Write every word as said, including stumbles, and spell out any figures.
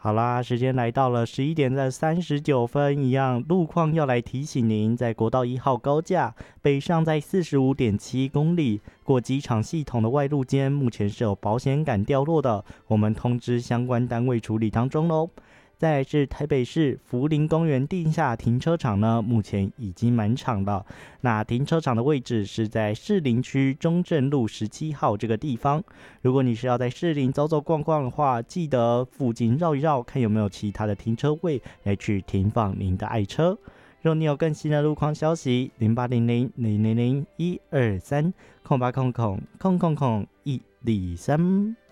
好啦，时间来到了十一点的三十九分，一样路况要来提醒您，在国道一号高架北上在四十五点七公里，过机场系统的外路间，目前是有保险杆掉落的，我们通知相关单位处理当中喽。再来是台北市福林公园地下停车场呢，目前已经满场了。那停车场的位置是在士林区中正路十七号这个地方。如果你是要在士林走走逛逛的话，记得附近绕一绕，看有没有其他的停车位来去停放您的爱车。若你有更新的路况消息，零八零零零零零一二三空八空空空空空一二三。